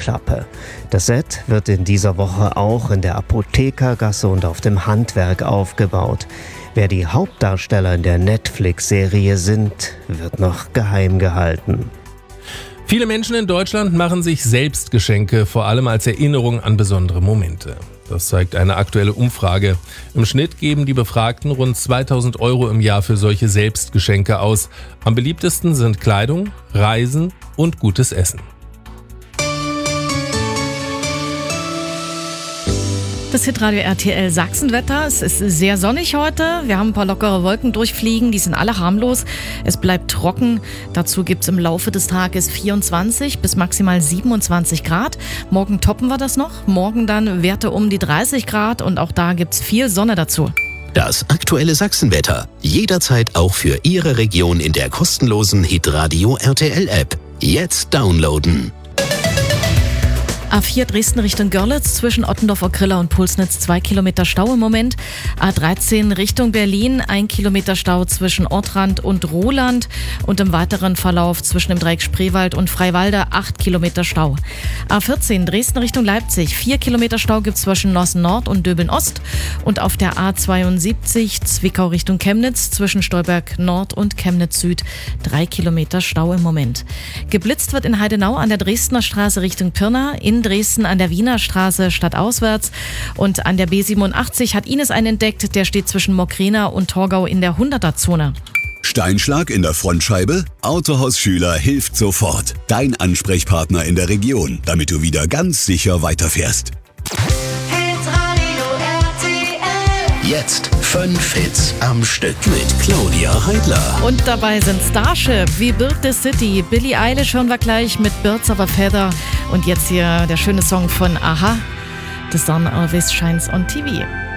Scheuklappe. Das Set wird in dieser Woche auch in der Apothekergasse und auf dem Handwerk aufgebaut. Wer die Hauptdarsteller in der Netflix-Serie sind, wird noch geheim gehalten. Viele Menschen in Deutschland machen sich selbst Geschenke, vor allem als Erinnerung an besondere Momente. Das zeigt eine aktuelle Umfrage. Im Schnitt geben die Befragten rund 2.000 € im Jahr für solche Selbstgeschenke aus. Am beliebtesten sind Kleidung, Reisen und gutes Essen. Das Hitradio RTL Sachsenwetter. Es ist sehr sonnig heute. Wir haben ein paar lockere Wolken durchfliegen. Die sind alle harmlos. Es bleibt trocken. Dazu gibt es im Laufe des Tages 24 bis maximal 27 Grad. Morgen toppen wir das noch. Morgen dann Werte um die 30 Grad und auch da gibt es viel Sonne dazu. Das aktuelle Sachsenwetter. Jederzeit auch für Ihre Region in der kostenlosen Hitradio RTL App. Jetzt downloaden. A4 Dresden Richtung Görlitz zwischen Ottendorfer-Griller und Pulsnitz 2 Kilometer Stau im Moment. A13 Richtung Berlin 1 Kilometer Stau zwischen Ortrand und Roland und im weiteren Verlauf zwischen dem Dreieck Spreewald und Freiwalde 8 Kilometer Stau. A14 Dresden Richtung Leipzig 4 Kilometer Stau gibt es zwischen Nossen Nord und Döbeln Ost und auf der A72 Zwickau Richtung Chemnitz zwischen Stolberg Nord und Chemnitz Süd 3 Kilometer Stau im Moment. Geblitzt wird in Heidenau an der Dresdner Straße Richtung Pirna, in Dresden an der Wiener Straße stadtauswärts und an der B87 hat Ines einen entdeckt, der steht zwischen Mockrena und Torgau in der 100er-Zone. Steinschlag in der Frontscheibe? Autohaus Schüler hilft sofort. Dein Ansprechpartner in der Region, damit du wieder ganz sicher weiterfährst. Jetzt 5 Hits am Stück mit Claudia Heidler. Und dabei sind Starship wie Build the City. Billie Eilish hören wir gleich mit Birds of a Feather. Und jetzt hier der schöne Song von Aha, The Sun Always Shines on TV.